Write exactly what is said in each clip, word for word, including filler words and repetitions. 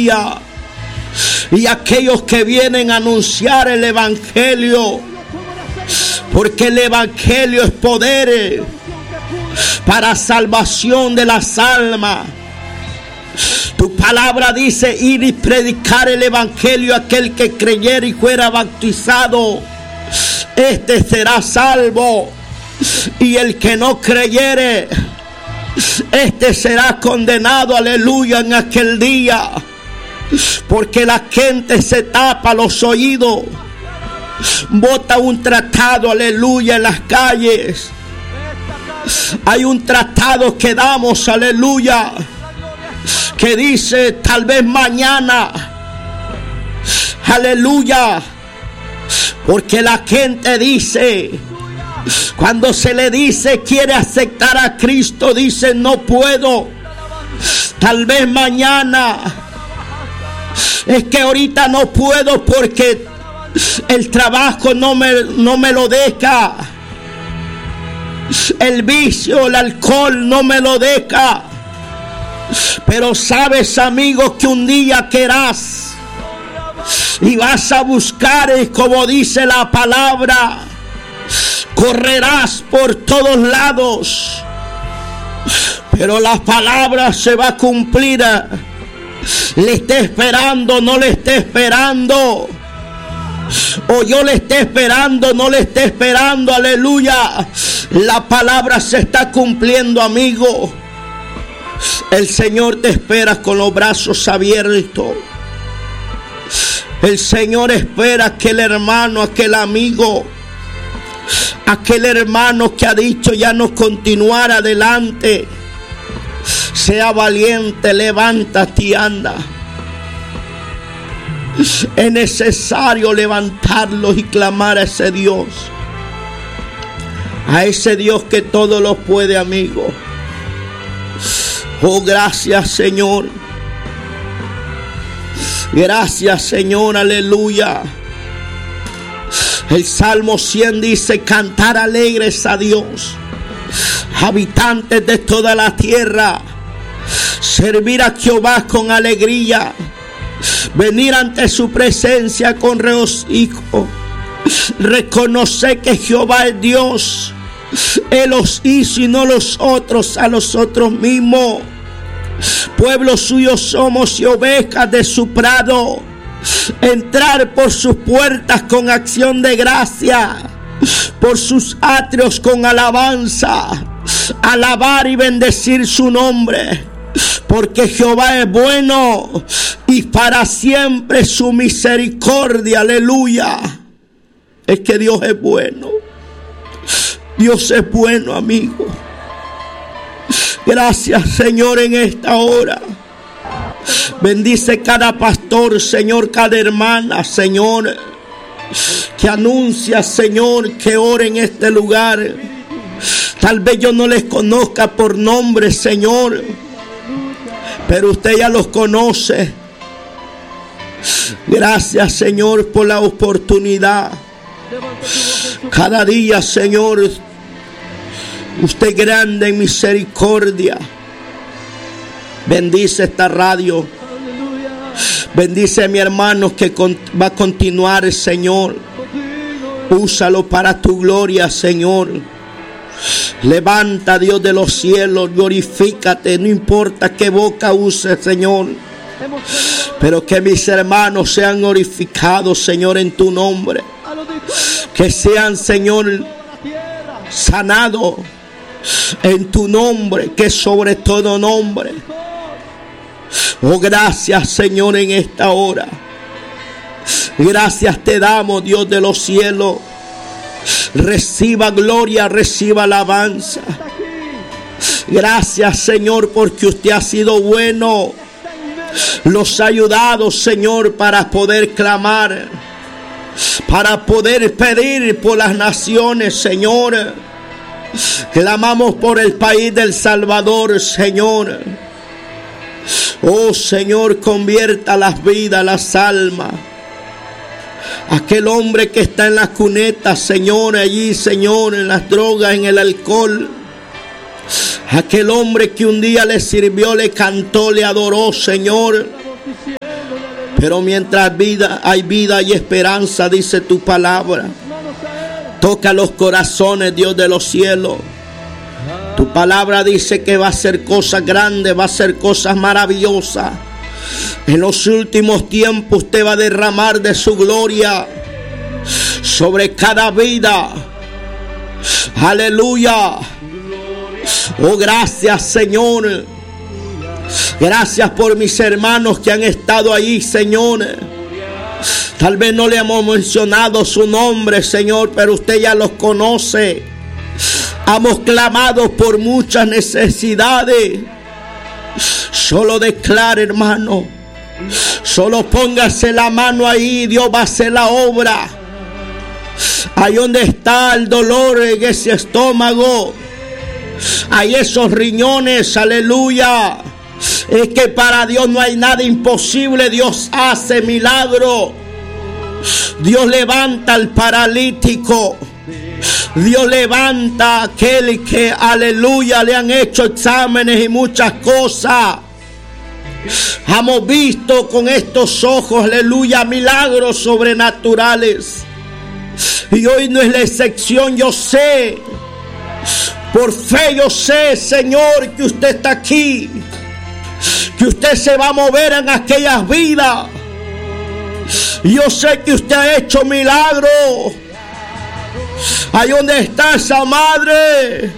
aleluya. Y aquellos que vienen a anunciar el evangelio, porque el evangelio es poder para salvación de las almas. Tu palabra dice: ir y predicar el evangelio a aquel que creyere y fuera bautizado, este será salvo, y el que no creyere, este será condenado, aleluya, en aquel día. Porque la gente se tapa los oídos, bota un tratado, aleluya, en las calles. Hay un tratado que damos, aleluya, que dice: tal vez mañana, aleluya. Porque la gente dice, cuando se le dice quiere aceptar a Cristo, dice: no puedo, tal vez mañana. Es que ahorita no puedo porque el trabajo no me, no me lo deja. El vicio, el alcohol no me lo deja. Pero sabes, amigo, que un día querrás y vas a buscar, y como dice la palabra, correrás por todos lados, pero la palabra se va a cumplir. Le esté esperando, no le esté esperando, o yo le esté esperando, no le esté esperando, aleluya, la palabra se está cumpliendo, amigo. El Señor te espera con los brazos abiertos. El Señor espera a aquel hermano, aquel amigo, aquel hermano que ha dicho ya no continuar adelante. Sea valiente, levántate y anda. Es necesario levantarlos y clamar a ese Dios, a ese Dios que todo lo puede, amigo. Oh, gracias, Señor. Gracias, Señor, aleluya. El Salmo cien dice: cantar alegres a Dios, habitantes de toda la tierra, servir a Jehová con alegría, venir ante su presencia con regocijo, reconocer que Jehová es Dios. Él los hizo y no los otros a nosotros mismos. Pueblo suyo somos y ovejas de su prado. Entrar por sus puertas con acción de gracia, por sus atrios con alabanza. Alabar y bendecir su nombre, porque Jehová es bueno y para siempre su misericordia, aleluya. Es que Dios es bueno. Dios es bueno, amigo. Gracias, Señor, en esta hora. Bendice cada pastor, Señor, cada hermana, Señor, que anuncia, Señor, que ora en este lugar. Tal vez yo no les conozca por nombre, Señor, pero usted ya los conoce. Gracias, Señor, por la oportunidad. Cada día, Señor, usted grande en misericordia. Bendice esta radio. Bendice a mi hermano que va a continuar, Señor. Úsalo para tu gloria, Señor. Levanta, Dios de los cielos, glorifícate. No importa qué boca use, Señor, pero que mis hermanos sean glorificados, Señor, en tu nombre. Que sean, Señor, sanados en tu nombre, que sobre todo nombre. Oh, gracias, Señor, en esta hora. Gracias te damos, Dios de los cielos. Reciba gloria, reciba alabanza. Gracias, Señor, porque usted ha sido bueno. Los ha ayudado, Señor, para poder clamar, para poder pedir por las naciones, Señor. Clamamos por el país del Salvador, Señor. Oh, Señor, convierta las vidas, las almas. Aquel hombre que está en las cunetas, Señor, allí, Señor, en las drogas, en el alcohol. Aquel hombre que un día le sirvió, le cantó, le adoró, Señor. Pero mientras vida, hay vida y esperanza, dice tu palabra. Toca los corazones, Dios de los cielos. Tu palabra dice que va a ser cosas grandes, va a ser cosas maravillosas. En los últimos tiempos usted va a derramar de su gloria sobre cada vida. Aleluya. Oh, gracias, Señor. Gracias por mis hermanos que han estado ahí, Señor. Tal vez no le hemos mencionado su nombre, Señor, pero usted ya los conoce. Hemos clamado por muchas necesidades. Solo declare, hermano. Solo póngase la mano ahí, Dios va a hacer la obra. Ahí donde está el dolor en ese estómago, ahí esos riñones, aleluya. Es que para Dios no hay nada imposible. Dios hace milagro. Dios levanta al paralítico. Dios levanta a aquel que, aleluya, le han hecho exámenes y muchas cosas. Hemos visto con estos ojos, aleluya, milagros sobrenaturales. Y hoy no es la excepción. Yo sé, por fe yo sé, Señor, que usted está aquí, que usted se va a mover en aquellas vidas. Yo sé que usted ha hecho milagro. Ahí donde está esa madre,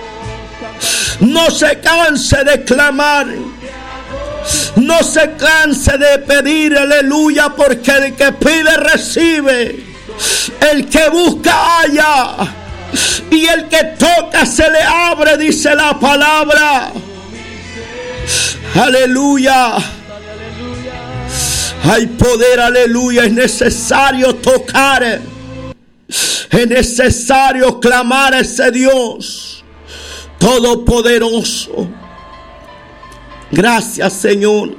no se canse de clamar, no se canse de pedir, aleluya, porque el que pide recibe, el que busca halla, y el que toca se le abre, dice la palabra. Aleluya. Hay poder, aleluya. Es necesario tocar, es necesario clamar a ese Dios todopoderoso. Gracias, Señor.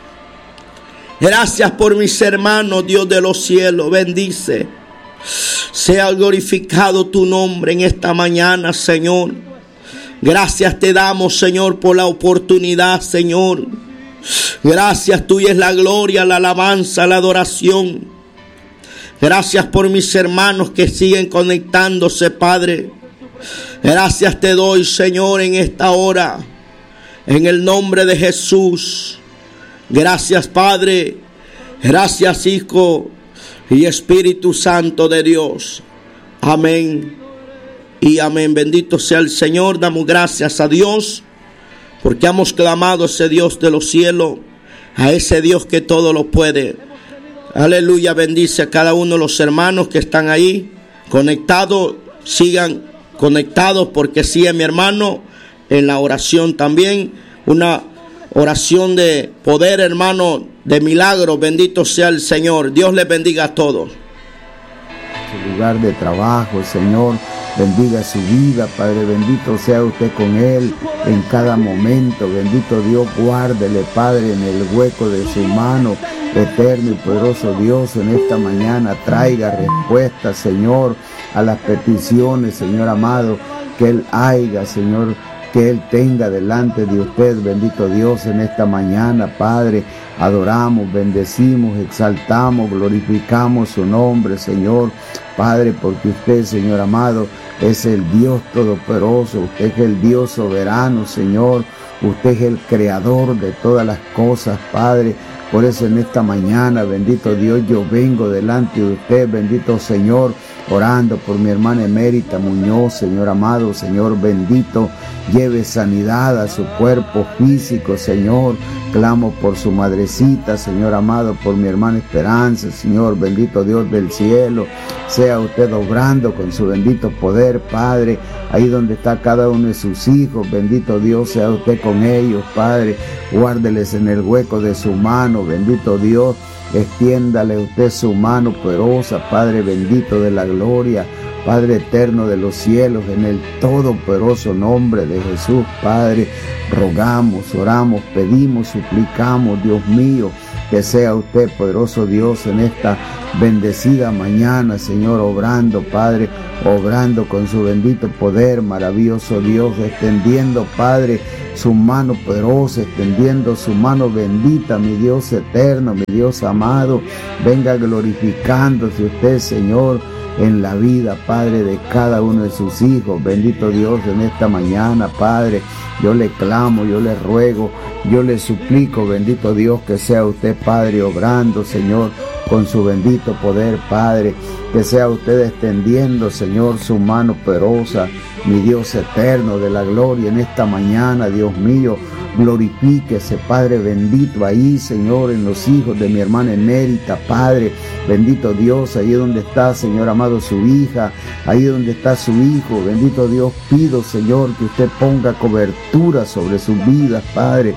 Gracias por mis hermanos, Dios de los cielos. Bendice. Sea glorificado tu nombre en esta mañana, Señor. Gracias te damos, Señor, por la oportunidad, Señor. Gracias, tuya es la gloria, la alabanza, la adoración. Gracias por mis hermanos que siguen conectándose, Padre. Gracias te doy, Señor, en esta hora, en el nombre de Jesús. Gracias, Padre. Gracias, Hijo y Espíritu Santo de Dios. Amén y amén. Bendito sea el Señor. Damos gracias a Dios porque hemos clamado a ese Dios de los cielos, a ese Dios que todo lo puede. Aleluya. Bendice a cada uno de los hermanos que están ahí conectados. Sigan conectados porque sigue mi hermano en la oración también. Una oración de poder, hermano, de milagro. Bendito sea el Señor. Dios les bendiga a todos. Su lugar de trabajo, Señor, bendiga su vida, Padre. Bendito sea usted con él en cada momento. Bendito Dios, guárdele, Padre, en el hueco de su mano. Eterno y poderoso Dios, en esta mañana traiga respuesta, Señor, a las peticiones, Señor amado, que él haya, Señor, que él tenga delante de usted. Bendito Dios, en esta mañana, Padre, adoramos, bendecimos, exaltamos, glorificamos su nombre, Señor, Padre, porque usted, Señor amado, es el Dios todopoderoso. Usted es el Dios soberano, Señor. Usted es el creador de todas las cosas, Padre. Por eso en esta mañana, bendito Dios, yo vengo delante de usted, bendito Señor, orando por mi hermana Emérita Muñoz, Señor amado, Señor bendito, lleve sanidad a su cuerpo físico, Señor. Clamo por su madrecita, Señor amado, por mi hermana Esperanza, Señor, bendito Dios del cielo. Sea usted obrando con su bendito poder, Padre, ahí donde está cada uno de sus hijos, bendito Dios, sea usted con ellos, Padre. Guárdeles en el hueco de su mano, bendito Dios. Extiéndale usted su mano poderosa, Padre bendito de la gloria, Padre eterno de los cielos, en el todopoderoso nombre de Jesús, Padre, rogamos, oramos, pedimos, suplicamos, Dios mío, que sea usted, poderoso Dios, en esta bendecida mañana, Señor, obrando, Padre, obrando con su bendito poder, maravilloso Dios, extendiendo, Padre, su mano poderosa, extendiendo su mano bendita, mi Dios eterno, mi Dios amado, venga glorificándose usted, Señor, en la vida, Padre, de cada uno de sus hijos. Bendito Dios, en esta mañana, Padre, yo le clamo, yo le ruego, yo le suplico, bendito Dios, que sea usted, Padre, obrando, Señor, con su bendito poder, Padre, que sea usted extendiendo, Señor, su mano poderosa, mi Dios eterno de la gloria, en esta mañana, Dios mío, glorifíquese, Padre bendito, ahí, Señor, en los hijos de mi hermana emérita, Padre, bendito Dios, ahí donde está, Señor amado, su hija, ahí donde está su hijo, bendito Dios, pido, Señor, que usted ponga cobertura sobre sus vidas, Padre,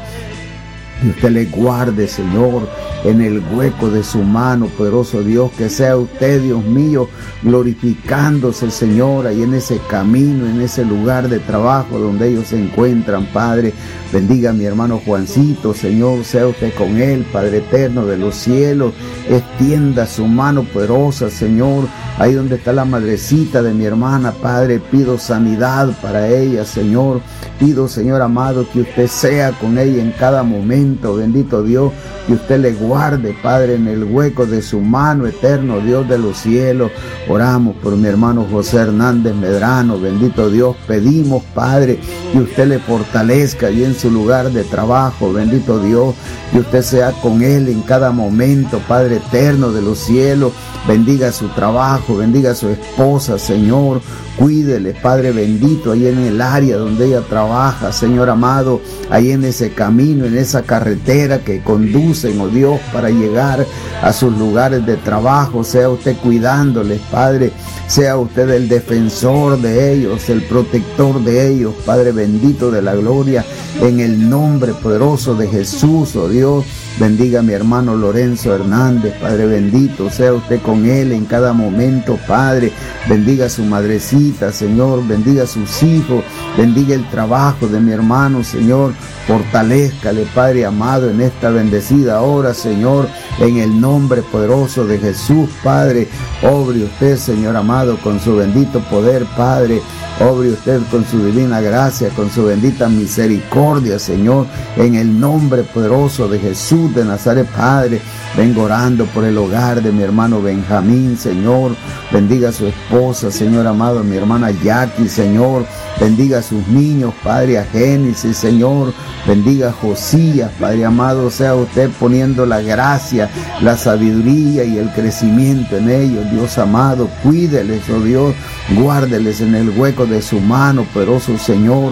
que usted le guarde, Señor, en el hueco de su mano, poderoso Dios, que sea usted, Dios mío, glorificándose, Señor, ahí en ese camino, en ese lugar de trabajo donde ellos se encuentran, Padre. Bendiga a mi hermano Juancito, Señor, sea usted con él, Padre eterno de los cielos, extienda su mano poderosa, Señor, ahí donde está la madrecita de mi hermana, Padre, pido sanidad para ella, Señor, pido, Señor amado, que usted sea con ella en cada momento, bendito Dios, que usted le guarde, Padre, en el hueco de su mano, eterno Dios de los cielos. Oramos por mi hermano José Hernández Medrano, bendito Dios, pedimos, Padre, que usted le fortalezca y en su lugar de trabajo, bendito Dios, que usted sea con él en cada momento, Padre eterno de los cielos, bendiga su trabajo, bendiga a su esposa, Señor, cuídele, Padre bendito, ahí en el área donde ella trabaja, Señor amado, ahí en ese camino, en esa carretera que conducen, oh Dios, para llegar a sus lugares de trabajo, sea usted cuidándoles, Padre, sea usted el defensor de ellos, el protector de ellos, Padre bendito de la gloria, en el nombre poderoso de Jesús, oh Dios. Bendiga a mi hermano Lorenzo Hernández, Padre bendito, sea usted con él en cada momento, Padre. Bendiga a su madrecita, Señor, bendiga a sus hijos, bendiga el trabajo de mi hermano, Señor. Fortalézcale, Padre amado, en esta bendecida hora, Señor, en el nombre poderoso de Jesús, Padre. Obre usted, Señor amado, con su bendito poder, Padre. Obre usted con su divina gracia, con su bendita misericordia, Señor, en el nombre poderoso de Jesús de Nazaret, Padre. Vengo orando por el hogar de mi hermano Benjamín, Señor. Bendiga a su esposa, Señor amado, mi hermana Jackie, Señor. Bendiga a sus niños, Padre, a Génesis, Señor. Bendiga a Josías, Padre amado, sea usted poniendo la gracia, la sabiduría y el crecimiento en ellos, Dios amado. Cuídeles, oh Dios, guárdeles en el hueco de su mano, poderoso Señor.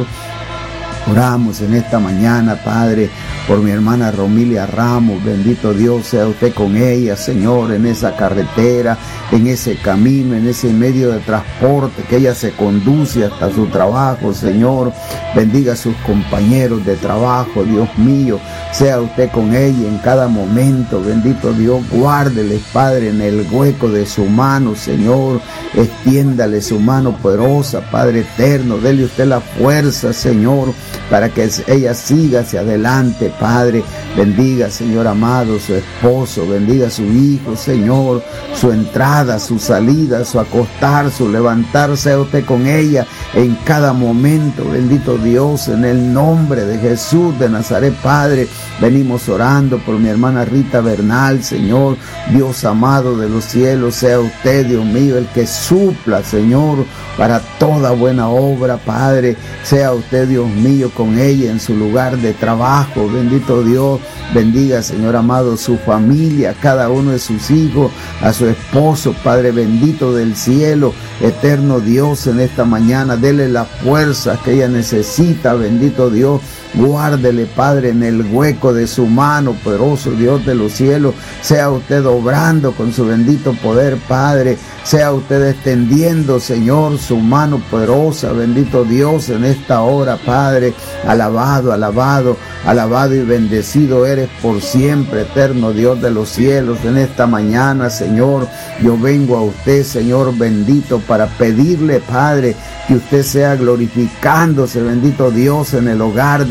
Oramos en esta mañana, Padre, por mi hermana Romilia Ramos, bendito Dios, sea usted con ella, Señor, en esa carretera, en ese camino, en ese medio de transporte, que ella se conduce hasta su trabajo, Señor. Bendiga a sus compañeros de trabajo, Dios mío, sea usted con ella en cada momento, bendito Dios, guárdeles, Padre, en el hueco de su mano, Señor, extiéndale su mano poderosa, Padre eterno, dele usted la fuerza, Señor, para que ella siga hacia adelante, Padre. Bendiga, Señor amado, su esposo, bendiga a su hijo, Señor, su entrada, su salida, su acostar, su levantar, sea usted con ella en cada momento, bendito Dios, en el nombre de Jesús de Nazaret, Padre. Venimos orando por mi hermana Rita Bernal, Señor, Dios amado de los cielos, sea usted, Dios mío, el que supla, Señor, para toda buena obra, Padre. Sea usted, Dios mío, con ella en su lugar de trabajo, bendito Dios. Bendiga, Señor amado, su familia, cada uno de sus hijos, a su esposo, Padre bendito del cielo, eterno Dios, en esta mañana, dele la fuerza que ella necesita, bendito Dios. Guárdele, Padre, en el hueco de su mano, poderoso Dios de los cielos. Sea usted obrando con su bendito poder, Padre. Sea usted extendiendo, Señor, su mano poderosa, bendito Dios, en esta hora, Padre. Alabado, alabado, alabado y bendecido eres por siempre, eterno Dios de los cielos. En esta mañana, Señor, yo vengo a usted, Señor bendito, para pedirle, Padre, que usted sea glorificándose, bendito Dios, en el hogar de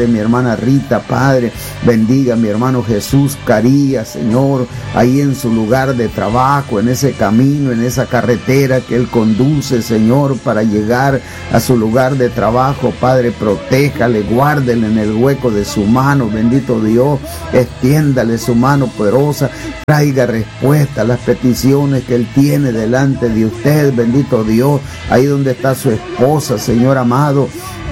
de mi hermana Rita, Padre. Bendiga a mi hermano Jesús Carías, Señor, ahí en su lugar de trabajo, en ese camino, en esa carretera que Él conduce, Señor, para llegar a su lugar de trabajo. Padre, protéjale, guárdele en el hueco de su mano, bendito Dios, extiéndale su mano poderosa, traiga respuesta a las peticiones que Él tiene delante de usted, bendito Dios, ahí donde está su esposa, Señor amado.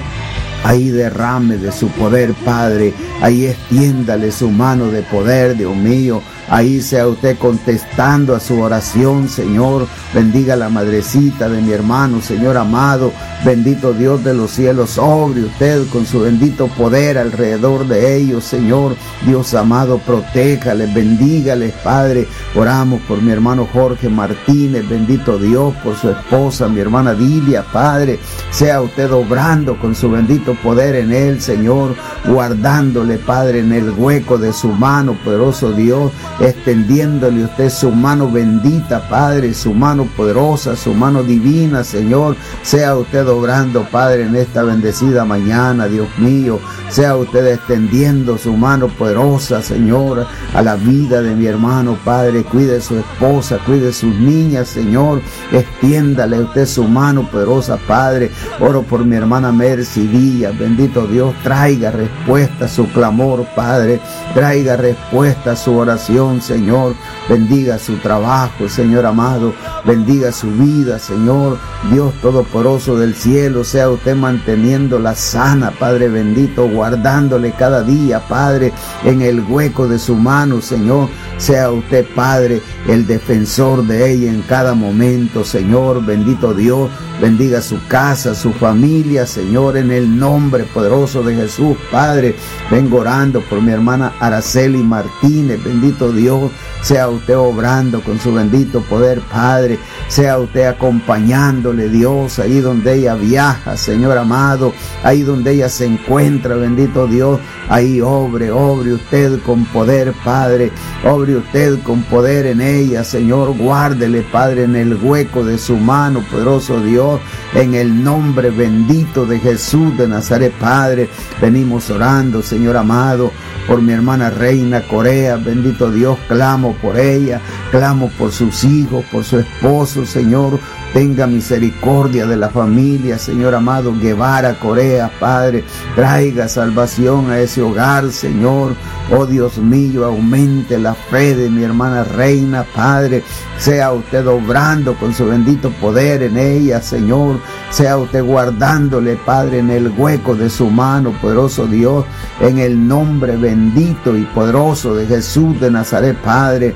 Ahí derrame de su poder, Padre. Ahí extiéndale su mano de poder, Dios mío. Ahí sea usted contestando a su oración, Señor. Bendiga a la madrecita de mi hermano, Señor amado. Bendito Dios de los cielos, obre usted con su bendito poder alrededor de ellos, Señor. Dios amado, protéjales, bendígales, Padre. Oramos por mi hermano Jorge Martínez, bendito Dios, por su esposa, mi hermana Dilia, Padre. Sea usted obrando con su bendito poder en él, Señor, guardándole, Padre, en el hueco de su mano, poderoso Dios, extendiéndole usted su mano bendita, Padre, su mano poderosa, su mano divina, Señor. Sea usted obrando, Padre, en esta bendecida mañana, Dios mío. Sea usted extendiendo su mano poderosa, Señor, a la vida de mi hermano, Padre. Cuide su esposa, cuide sus niñas, Señor. Extiéndale usted su mano poderosa, Padre. Oro por mi hermana Mercy Díaz, bendito Dios. Traiga respuesta a su clamor, Padre. Traiga respuesta a su oración, Señor. Bendiga su trabajo, Señor amado. Bendiga su vida, Señor. Dios Todopoderoso del cielo, sea usted manteniéndola sana, Padre bendito, guardándole cada día, Padre, en el hueco de su mano, Señor. Sea usted, Padre, el defensor de ella en cada momento, Señor. Bendito Dios. Bendiga su casa, su familia, Señor, en el nombre poderoso de Jesús, Padre. Vengo orando por mi hermana Araceli Martínez, bendito Dios. Sea usted obrando con su bendito poder, Padre. Sea usted acompañándole, Dios, ahí donde ella viaja, Señor amado. Ahí donde ella se encuentra, bendito Dios. Ahí obre, obre usted con poder, Padre. Obre usted con poder en ella, Señor. Guárdele, Padre, en el hueco de su mano, poderoso Dios. En el nombre bendito de Jesús de Nazaret, Padre. Venimos orando, Señor amado, por mi hermana Reina Corea, bendito Dios, clamo por ella, clamo por sus hijos, por su esposo, Señor. Tenga misericordia de la familia, Señor amado. Guevara Corea, Padre, traiga salvación a ese hogar, Señor. Oh Dios mío, aumente la fe de mi hermana Reina, Padre. Sea usted obrando con su bendito poder en ella, Señor. Sea usted guardándole, Padre, en el hueco de su mano, poderoso Dios, en el nombre bendito y poderoso de Jesús de Nazaret, Padre.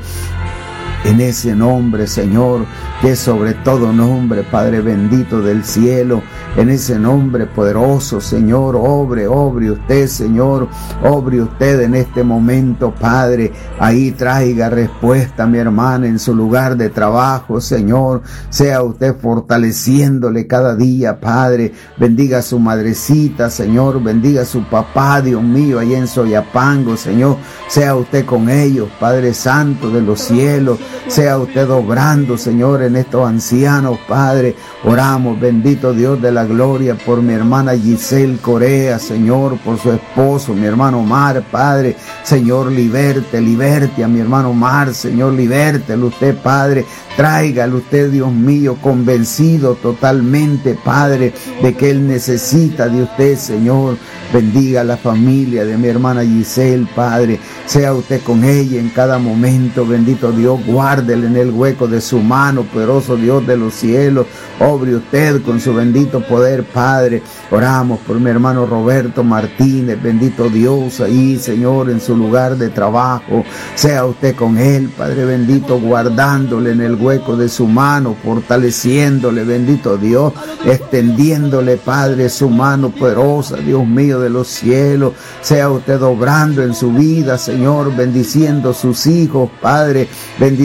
En ese nombre, Señor, que es sobre todo nombre, Padre bendito del cielo, en ese nombre poderoso, Señor, obre, obre usted, Señor, obre usted en este momento, Padre. Ahí traiga respuesta a mi hermana en su lugar de trabajo, Señor. Sea usted fortaleciéndole cada día, Padre. Bendiga a su madrecita, Señor. Bendiga a su papá, Dios mío, allá en Soyapango, Señor. Sea usted con ellos, Padre Santo de los cielos. Sea usted obrando, Señor, en estos ancianos, Padre. Oramos, bendito Dios de la gloria, por mi hermana Giselle Corea, Señor, por su esposo, mi hermano Omar, Padre. Señor, liberte, liberte a mi hermano Omar, Señor, libértelo usted, Padre. Tráigalo usted, Dios mío, convencido totalmente, Padre, de que él necesita de usted, Señor. Bendiga a la familia de mi hermana Giselle, Padre. Sea usted con ella en cada momento, bendito Dios. Guárdele en el hueco de su mano, poderoso Dios de los cielos. Obre usted con su bendito poder, Padre. Oramos por mi hermano Roberto Martínez, bendito Dios, ahí, Señor, en su lugar de trabajo. Sea usted con él, Padre bendito, guardándole en el hueco de su mano, fortaleciéndole, bendito Dios, extendiéndole, Padre, su mano poderosa, Dios mío de los cielos. Sea usted obrando en su vida, Señor, bendiciendo sus hijos, Padre, bendiciendo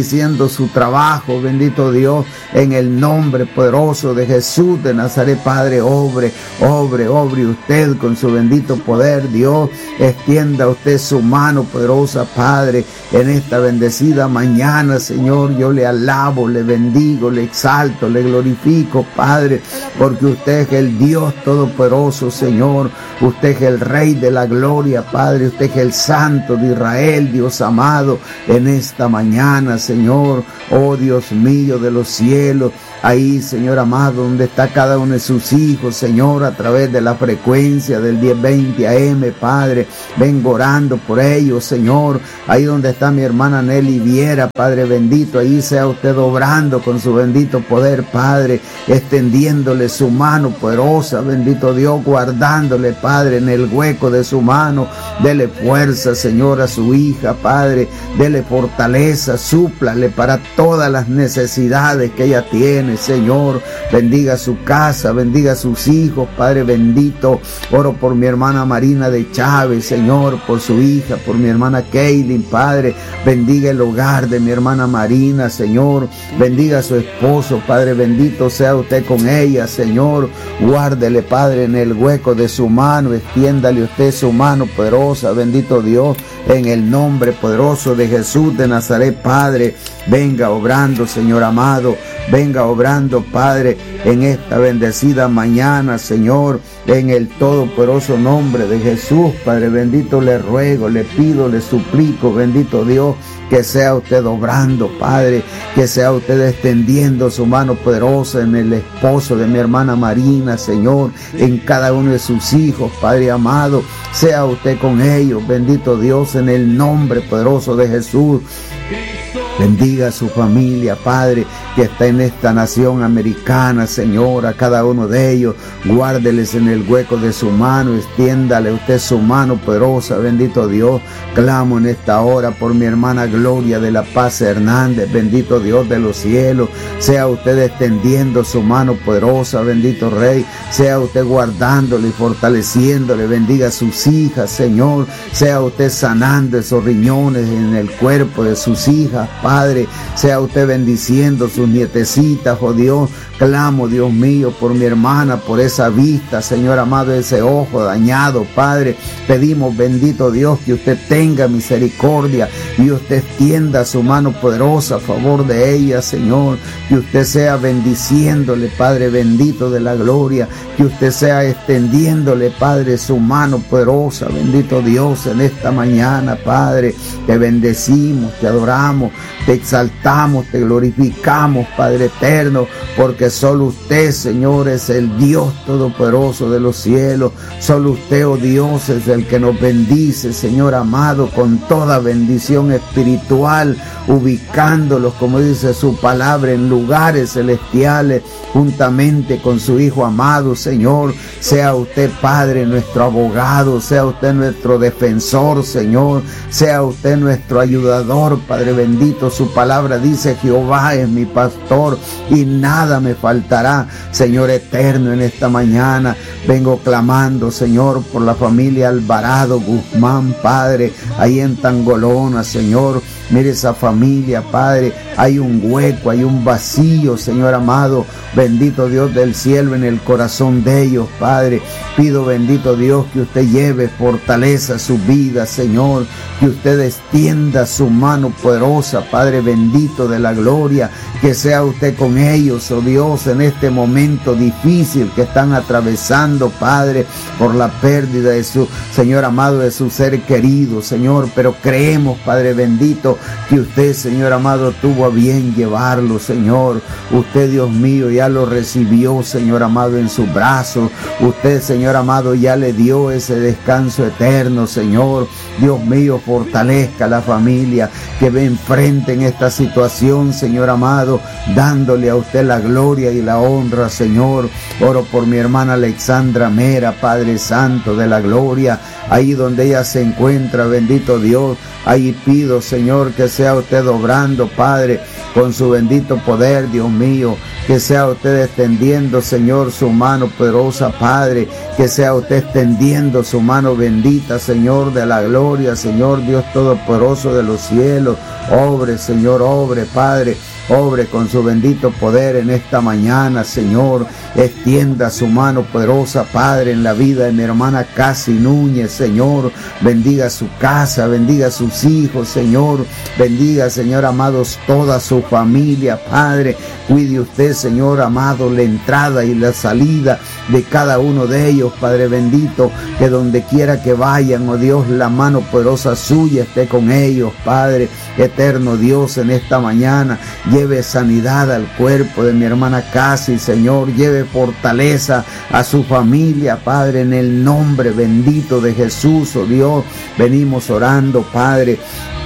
bendiciendo su trabajo, bendito Dios, en el nombre poderoso de Jesús de Nazaret, Padre, obre, obre, obre usted con su bendito poder, Dios, extienda usted su mano poderosa, Padre, en esta bendecida mañana, Señor, yo le alabo, le bendigo, le exalto, le glorifico, Padre, porque usted es el Dios todopoderoso, Señor, usted es el Rey de la gloria, Padre, usted es el Santo de Israel, Dios amado, en esta mañana, Señor, oh Dios mío de los cielos, ahí, Señor amado, donde está cada uno de sus hijos, Señor, a través de la frecuencia del diez veinte A M, Padre, vengo orando por ellos, Señor, ahí donde está mi hermana Nelly Viera, Padre bendito, ahí sea usted obrando con su bendito poder, Padre, extendiéndole su mano poderosa, bendito Dios, guardándole, Padre, en el hueco de su mano, dele fuerza, Señor, a su hija, Padre, dele fortaleza, súplale para todas las necesidades que ella tiene, Señor, bendiga su casa, bendiga a sus hijos, Padre bendito, oro por mi hermana Marina de Chávez, Señor, por su hija, por mi hermana Kaylin, Padre, bendiga el hogar de mi hermana Marina, Señor, bendiga a su esposo, Padre bendito, sea usted con ella, Señor, guárdele, Padre, en el hueco de su mano, extiéndale usted su mano poderosa, bendito Dios, en el nombre poderoso de Jesús de Nazaret, Padre, venga obrando, Señor amado, venga obrando, Padre, en esta bendecida mañana, Señor, en el todopoderoso nombre de Jesús, Padre bendito, le ruego, le pido, le suplico, bendito Dios, que sea usted obrando, Padre, que sea usted extendiendo su mano poderosa en el esposo de mi hermana Marina, Señor, en cada uno de sus hijos, Padre amado, sea usted con ellos, bendito Dios, en el nombre poderoso de Jesús. Bendiga a su familia, Padre, que está en esta nación americana, Señor, a cada uno de ellos, guárdeles en el hueco de su mano, extiéndale usted su mano poderosa, bendito Dios, clamo en esta hora por mi hermana Gloria de la Paz Hernández, bendito Dios de los cielos, sea usted extendiendo su mano poderosa, bendito Rey, sea usted guardándole y fortaleciéndole, bendiga a sus hijas, Señor, sea usted sanando esos riñones en el cuerpo de sus hijas, Padre, sea usted bendiciendo sus nietecitas, oh Dios, clamo, Dios mío, por mi hermana, por esa vista, Señor amado, ese ojo dañado, Padre, pedimos, bendito Dios, que usted tenga misericordia y usted extienda su mano poderosa a favor de ella, Señor, que usted sea bendiciéndole, Padre bendito de la gloria, que usted sea extendiéndole, Padre, su mano poderosa, bendito Dios, en esta mañana, Padre, te bendecimos, te adoramos, te exaltamos, te glorificamos, Padre eterno, porque solo usted, Señor, es el Dios todopoderoso de los cielos, solo usted, oh Dios, es el que nos bendice, Señor amado, con toda bendición espiritual, ubicándolos, como dice su palabra, en lugares celestiales, juntamente con su Hijo amado, Señor, sea usted, Padre, nuestro abogado, sea usted nuestro defensor, Señor, sea usted nuestro ayudador, Padre bendito, su palabra dice, Jehová es mi pastor y nada me faltará, Señor eterno, en esta mañana vengo clamando, Señor, por la familia Alvarado Guzmán, Padre, ahí en Tangolona, Señor, mire esa familia, Padre, hay un hueco, hay un vacío, Señor amado, bendito Dios del cielo, en el corazón de ellos, Padre, pido, bendito Dios, que usted lleve fortaleza a su vida, Señor, que usted extienda su mano poderosa, Padre bendito de la gloria, que sea usted con ellos, oh Dios, en este momento difícil que están atravesando, Padre, por la pérdida de su, Señor amado, de su ser querido, Señor, pero creemos, Padre bendito, que usted, Señor amado, tuvo a bien llevarlo, Señor, usted, Dios mío, ya lo recibió, Señor amado, en su brazo, usted, Señor amado, ya le dio ese descanso eterno, Señor, Dios mío, fortalezca a la familia que ve enfrente en esta situación, Señor amado, dándole a usted la gloria y la honra, Señor. Oro por mi hermana Alexandra Mera, Padre Santo de la gloria, ahí donde ella se encuentra, bendito Dios, ahí pido, Señor, que sea usted obrando, Padre, con su bendito poder, Dios mío. Que sea usted extendiendo, Señor, su mano poderosa, Padre. Que sea usted extendiendo su mano bendita, Señor, de la gloria, Señor Dios Todopoderoso de los cielos. Obre, Señor, obre, Padre. Obre con su bendito poder en esta mañana, Señor. Extienda su mano poderosa, Padre, en la vida de mi hermana Casi Núñez, Señor. Bendiga su casa, bendiga sus hijos, Señor. Bendiga, Señor, amados, toda su familia, Padre. Cuide usted, Señor, amado, la entrada y la salida de cada uno de ellos, Padre bendito. Que donde quiera que vayan, oh Dios, la mano poderosa suya esté con ellos, Padre. Eterno Dios, en esta mañana lleve sanidad al cuerpo de mi hermana Casi, Señor. Lleve fortaleza a su familia, Padre, en el nombre bendito de Jesús, oh Dios. Venimos orando, Padre.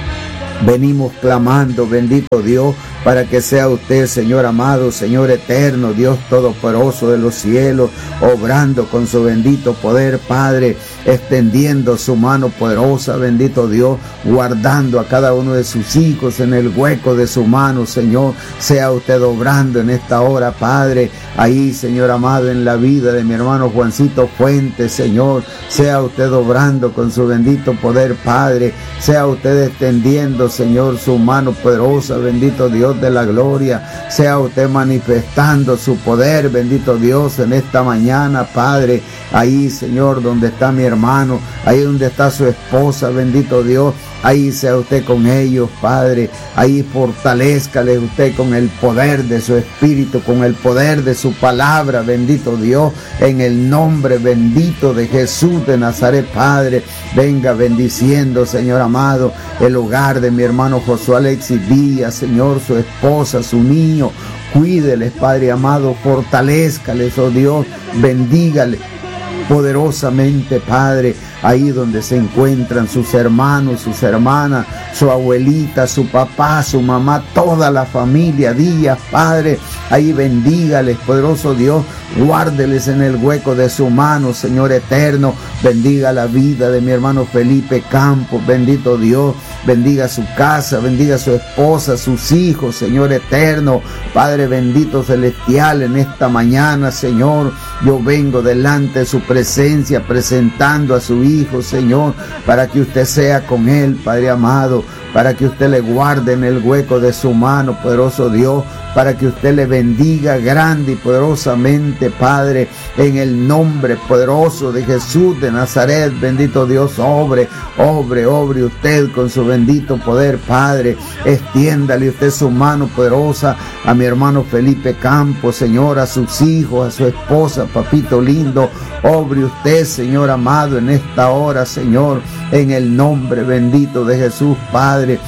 Venimos clamando, bendito Dios, para que sea usted, Señor amado, Señor eterno, Dios todopoderoso de los cielos, obrando con su bendito poder, Padre, extendiendo su mano poderosa, bendito Dios, guardando a cada uno de sus hijos en el hueco de su mano, Señor. Sea usted obrando en esta hora, Padre, ahí, Señor amado, en la vida de mi hermano Juancito Fuentes, Señor. Sea usted obrando con su bendito poder, Padre. Sea usted extendiendo, Señor, su mano poderosa, bendito Dios de la gloria. Sea usted manifestando su poder, bendito Dios, en esta mañana, Padre. Ahí, Señor, donde está mi hermano, ahí donde está su esposa, bendito Dios. Ahí sea usted con ellos, Padre. Ahí fortalézcale usted con el poder de su Espíritu, con el poder de su palabra, bendito Dios, en el nombre bendito de Jesús de Nazaret, Padre. Venga bendiciendo, Señor amado, el hogar de mi hermano Josué Alexis Díaz, Señor, su esposa, su niño. Cuídeles, Padre amado, fortalézcales, oh Dios, bendígale poderosamente, Padre, ahí donde se encuentran sus hermanos, sus hermanas, su abuelita, su papá, su mamá, toda la familia Díaz, Padre, ahí bendígales, poderoso Dios, guárdeles en el hueco de su mano, Señor eterno. Bendiga la vida de mi hermano Felipe Campos, bendito Dios. Bendiga su casa, bendiga su esposa, sus hijos, Señor eterno. Padre bendito celestial, en esta mañana, Señor, yo vengo delante de su presencia presentando a su hijo, Señor, para que usted sea con él, Padre amado, para que usted le guarde en el hueco de su mano, poderoso Dios, para que usted le bendiga grande y poderosamente, Padre, en el nombre poderoso de Jesús de Nazaret. Bendito Dios, obre, obre, obre usted con su bendito poder, Padre. Extiéndale usted su mano poderosa a mi hermano Felipe Campos, Señor, a sus hijos, a su esposa, papito lindo. Obre usted, Señor amado, en esta hora, Señor, en el nombre bendito de Jesús, Padre.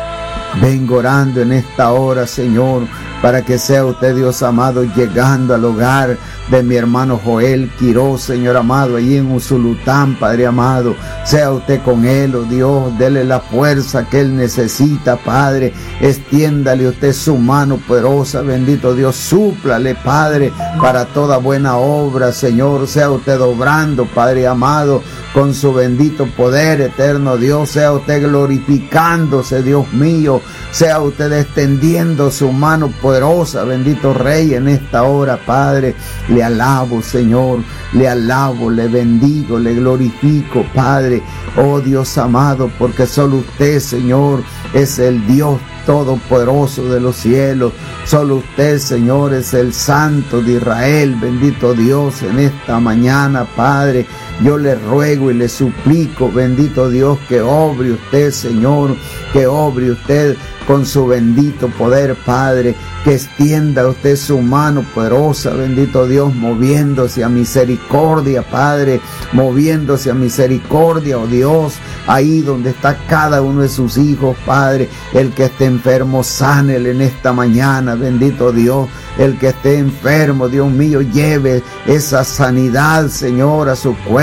Vengo orando en esta hora, Señor, para que sea usted, Dios amado, llegando al hogar de mi hermano Joel Quiroz, Señor amado, allí en Usulután, Padre amado. Sea usted con él, oh Dios, dele la fuerza que él necesita, Padre. Extiéndale usted su mano poderosa, bendito Dios. Súplale, Padre, para toda buena obra, Señor. Sea usted obrando, Padre amado, con su bendito poder, eterno Dios. Sea usted glorificándose, Dios mío. Sea usted extendiendo su mano poderosa, bendito Rey, en esta hora, Padre. Le alabo, Señor, le alabo, le bendigo, le glorifico, Padre. Oh Dios amado, porque solo usted, Señor, es el Dios todopoderoso de los cielos. Solo usted, Señor, es el Santo de Israel. Bendito Dios, en esta mañana, Padre, yo le ruego y le suplico, bendito Dios, que obre usted, Señor, que obre usted con su bendito poder, Padre, que extienda usted su mano poderosa, bendito Dios, moviéndose a misericordia, Padre, moviéndose a misericordia, oh Dios, ahí donde está cada uno de sus hijos, Padre. El que esté enfermo, sánele en esta mañana, bendito Dios. El que esté enfermo, Dios mío, lleve esa sanidad, Señor, a su cuerpo.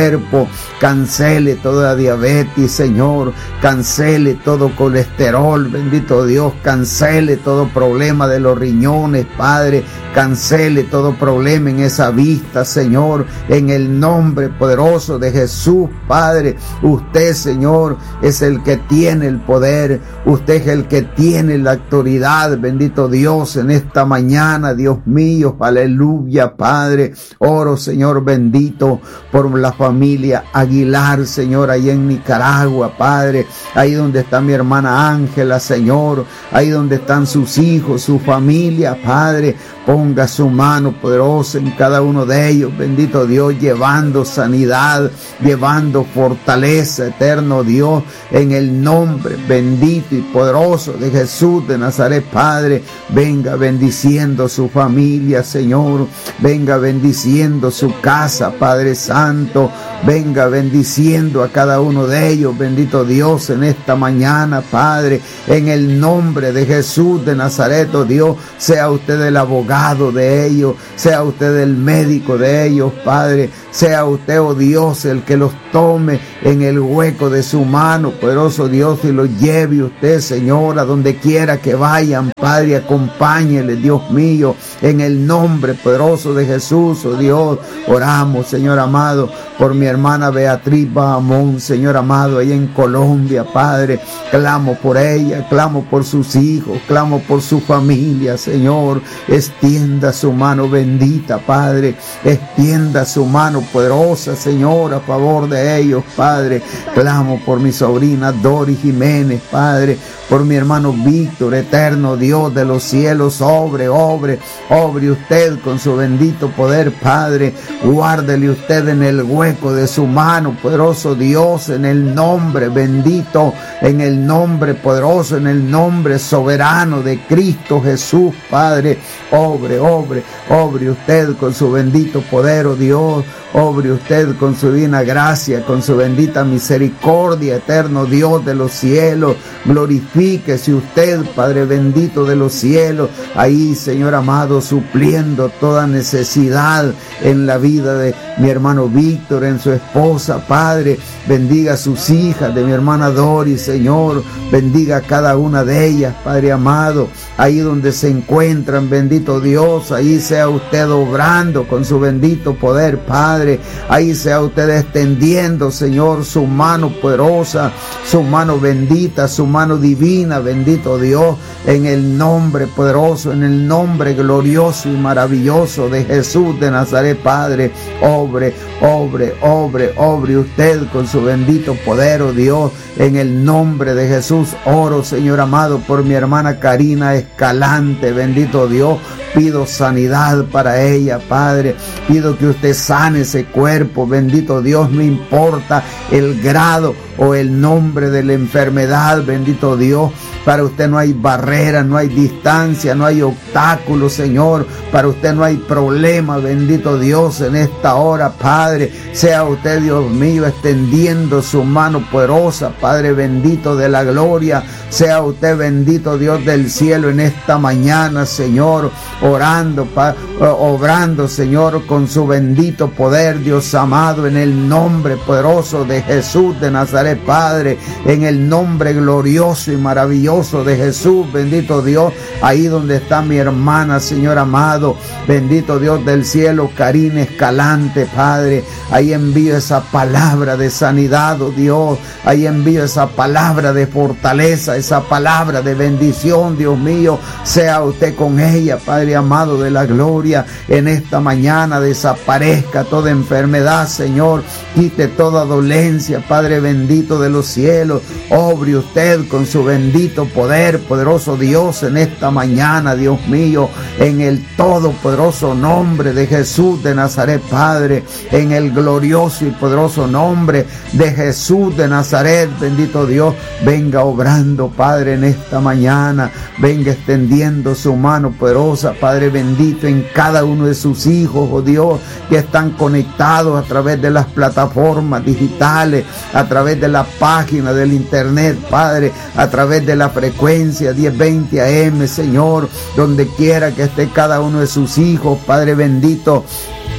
cuerpo, cancele toda diabetes, Señor, cancele todo colesterol, bendito Dios, cancele todo problema de los riñones, Padre, cancele todo problema en esa vista, Señor, en el nombre poderoso de Jesús, Padre. Usted, Señor, es el que tiene el poder, usted es el que tiene la autoridad, bendito Dios, en esta mañana, Dios mío, aleluya, Padre. Oro, Señor bendito, por la familia Aguilar, Señor, ahí en Nicaragua, Padre, ahí donde está mi hermana Ángela, Señor, ahí donde están sus hijos, su familia, Padre. Ponga su mano poderosa en cada uno de ellos, bendito Dios, llevando sanidad, llevando fortaleza, eterno Dios, en el nombre bendito y poderoso de Jesús de Nazaret, Padre. Venga bendiciendo su familia, Señor, venga bendiciendo su casa, Padre Santo, venga bendiciendo a cada uno de ellos, bendito Dios, en esta mañana, Padre, en el nombre de Jesús de Nazaret, oh Dios, sea usted el abogado de ellos, sea usted el médico de ellos, Padre, sea usted, oh Dios, el que los tome en el hueco de su mano, poderoso Dios, y los lleve usted, Señor, a donde quiera que vayan, Padre, acompáñele, Dios mío, en el nombre poderoso de Jesús, oh Dios. Oramos, Señor amado, por mi hermana Beatriz Bahamón, Señor amado, ahí en Colombia, Padre, clamo por ella, clamo por sus hijos, clamo por su familia, Señor. Extienda su mano bendita, Padre, extienda su mano poderosa, Señor, a favor de ellos, Padre. Clamo por mi sobrina Dori Jiménez, Padre, por mi hermano Víctor, eterno Dios de los cielos, obre, obre, obre usted con su bendito poder, Padre. Guárdele usted en el hueco de su mano, poderoso Dios, en el nombre bendito, en el nombre poderoso, en el nombre soberano de Cristo Jesús, Padre. Obre, obre, obre usted con su bendito poder, oh Dios. Obre usted con su divina gracia, con su bendita misericordia, eterno Dios de los cielos. Glorifíquese usted, Padre bendito de los cielos, ahí, Señor amado, supliendo toda necesidad en la vida de mi hermano Víctor, en su esposa, Padre. Bendiga a sus hijas, de mi hermana Dori, Señor. Bendiga a cada una de ellas, Padre amado, ahí donde se encuentran, bendito Dios. Ahí sea usted obrando con su bendito poder, Padre. Ahí sea usted extendiendo, Señor, su mano poderosa, su mano bendita, su mano divina, bendito Dios, en el nombre poderoso, en el nombre glorioso y maravilloso de Jesús de Nazaret, Padre. Obre, obre, obre, obre usted con su bendito poder, oh Dios, en el nombre de Jesús. Oro, Señor amado, por mi hermana Karina Escalante, bendito Dios. Pido sanidad para ella, Padre. Pido que usted sane ese cuerpo, bendito Dios. No importa el grado o el nombre de la enfermedad, bendito Dios. Para usted no hay barrera, no hay distancia, no hay obstáculo, Señor. Para usted no hay problema, bendito Dios, en esta hora, Padre. Sea usted, Dios mío, extendiendo su mano poderosa, Padre bendito de la gloria. Sea usted, bendito Dios del cielo, en esta mañana, Señor, orando, pa, obrando, Señor, con su bendito poder, Dios amado, en el nombre poderoso de Jesús de Nazaret, Padre, en el nombre glorioso y maravilloso de Jesús, bendito Dios, ahí donde está mi hermana, Señor amado, bendito Dios del cielo, Karina Escalante, Padre. Ahí envío esa palabra de sanidad, oh Dios, ahí envío esa palabra de fortaleza, esa palabra de bendición, Dios mío. Sea usted con ella, Padre amado de la gloria, en esta mañana. Desaparezca toda enfermedad, Señor, quite toda dolencia, Padre bendito de los cielos. Obre usted con su bendito poder, poderoso Dios, en esta mañana, Dios mío, en el todopoderoso nombre de Jesús de Nazaret, Padre, en el glorioso y poderoso nombre de Jesús de Nazaret, bendito Dios. Venga obrando, Padre, en esta mañana. Venga extendiendo su mano poderosa, Padre bendito, en cada uno de sus hijos, oh Dios, que están conectados a través de las plataformas digitales, a través de la página del internet, Padre, a través de la frecuencia diez veinte A M, Señor, donde quiera que esté cada uno de sus hijos, Padre bendito.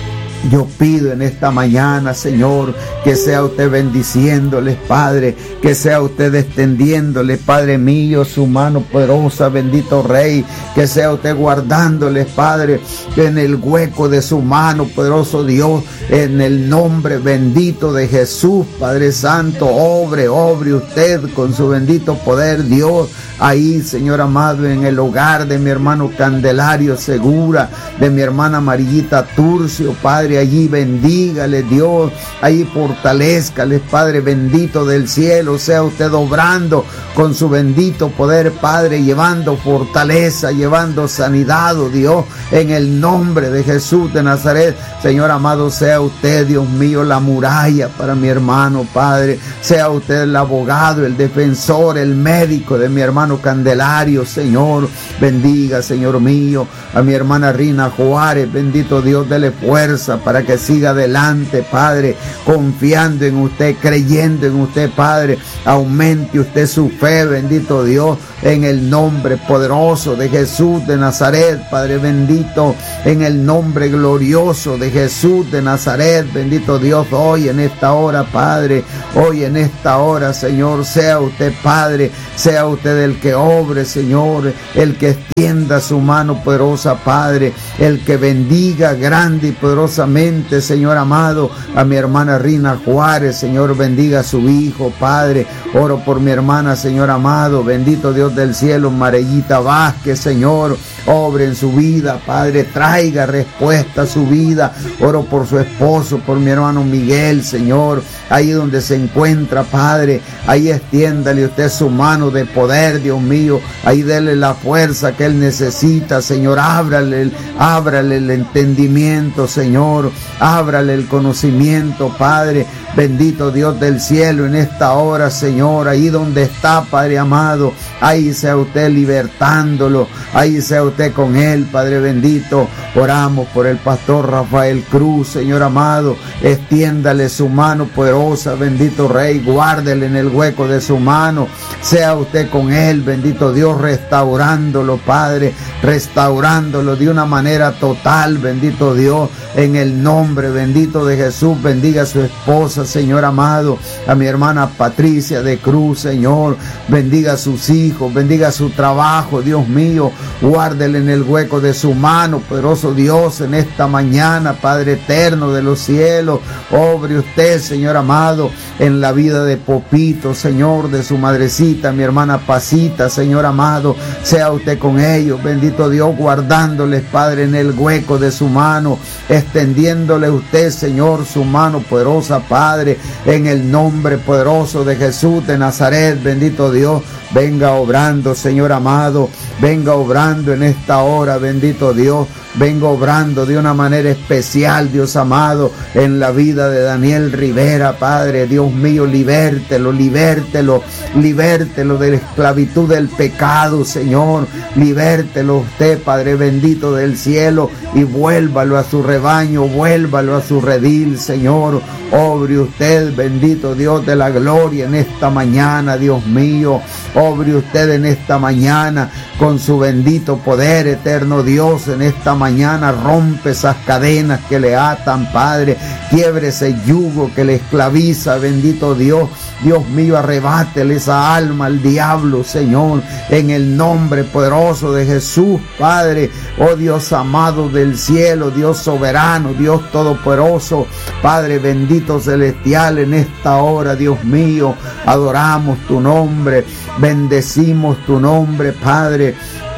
Yo pido en esta mañana, Señor, que sea usted bendiciéndoles, Padre, que sea usted extendiéndoles, Padre mío, su mano poderosa, bendito Rey, que sea usted guardándoles, Padre, en el hueco de su mano, poderoso Dios, en el nombre bendito de Jesús, Padre Santo, obre, obre usted con su bendito poder, Dios, ahí, Señor amado, en el hogar de mi hermano Candelario Segura, de mi hermana Amarillita Turcio, Padre, allí bendígale, Dios, ahí fortalezcales, Padre bendito del cielo, sea usted obrando con su bendito poder, Padre, llevando fortaleza, llevando sanidad, oh Dios, en el nombre de Jesús de Nazaret. Señor amado, sea usted, Dios mío, la muralla para mi hermano, Padre, sea usted el abogado, el defensor, el médico de mi hermano Candelario, Señor, bendiga, Señor mío, a mi hermana Rina Juárez, bendito Dios, dele fuerza para que siga adelante, Padre, confiando en usted, creyendo en usted, Padre, aumente usted su fe, bendito Dios, en el nombre poderoso de Jesús de Nazaret, Padre bendito, en el nombre glorioso de Jesús de Nazaret, bendito Dios, hoy en esta hora, Padre, hoy en esta hora, Señor, sea usted, Padre, sea usted el que obre, Señor, el que extienda su mano poderosa, Padre, el que bendiga grande y poderosamente, Señor amado, a mi hermana Rina Juárez, Señor, bendiga a su hijo, Padre, oro por mi hermana, Señor amado, bendito Dios del cielo, Marellita Vázquez, Señor, obre en su vida, Padre, traiga respuesta a su vida, oro por su esposo, por mi hermano Miguel, Señor, ahí donde se encuentra, Padre, ahí extiéndale usted su mano de poder, Dios mío, ahí dele la fuerza que él necesita, Señor, ábrale, el, ábrale el entendimiento, Señor, ábrale el conocimiento, Padre, bendito Dios del cielo, en esta hora, Señor, ahí donde está, Padre amado, ahí sea usted libertándolo, ahí sea usted con él, Padre bendito, oramos por el pastor Rafael Cruz, Señor amado, extiéndale su mano poderosa, bendito Rey, guárdele en el hueco de su mano, sea usted con él, bendito Dios, restaurándolo, Padre, restaurándolo de una manera total, bendito Dios, en el nombre bendito de Jesús, bendiga a su esposa, Señor amado, a mi hermana Patricia de Cruz, Señor, bendiga a sus hijos, bendiga su trabajo, Dios mío, guárdele en el hueco de su mano, poderoso Dios, en esta mañana, Padre eterno de los cielos, obre usted, Señor amado, en la vida de Popito, Señor, de su madrecita, mi hermana Pasita, Señor amado, sea usted con ellos, bendito Dios, guardándoles, Padre, en el hueco de su mano, extendiéndole usted, Señor, su mano poderosa, Padre, en el nombre poderoso de Jesús de Nazaret, bendito Dios, venga obrando, Señor amado, venga obrando en esta hora, bendito Dios, venga obrando de una manera especial, Dios amado, en la vida de Daniel Rivera, Padre, Dios mío, libértelo, libértelo, libértelo de la esclavitud del pecado, Señor, libértelo usted, Padre bendito del cielo, y vuélvalo a su rebaño, vuélvalo a su redil, Señor, obre usted, bendito Dios de la gloria, en esta mañana, Dios mío, obre usted en esta mañana, con su bendito poder, eterno Dios, en esta mañana, Mañana rompe esas cadenas que le atan, Padre, quiebre ese yugo que le esclaviza, bendito Dios, Dios mío, arrebátele esa alma al diablo, Señor, en el nombre poderoso de Jesús, Padre, oh Dios amado del cielo, Dios soberano, Dios todopoderoso, Padre bendito celestial, en esta hora, Dios mío, adoramos tu nombre, bendecimos tu nombre, Padre,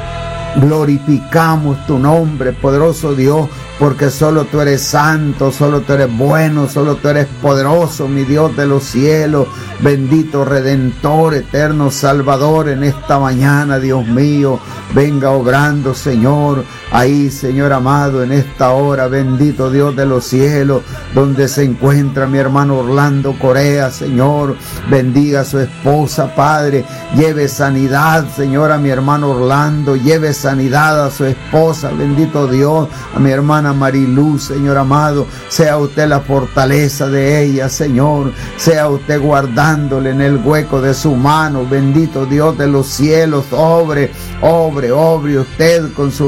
glorificamos tu nombre, poderoso Dios, porque solo tú eres santo, solo tú eres bueno, solo tú eres poderoso, mi Dios de los cielos, bendito Redentor, eterno Salvador, en esta mañana, Dios mío, venga obrando, Señor, ahí, Señor amado, en esta hora, bendito Dios de los cielos, donde se encuentra mi hermano Orlando Corea, Señor, bendiga a su esposa, Padre, lleve sanidad, Señor, a mi hermano Orlando, lleve sanidad a su esposa, bendito Dios, a mi hermana Mariluz, Señor amado, sea usted la fortaleza de ella, Señor, sea usted guardándole en el hueco de su mano, bendito Dios de los cielos, obre, obre, obre usted con su bendito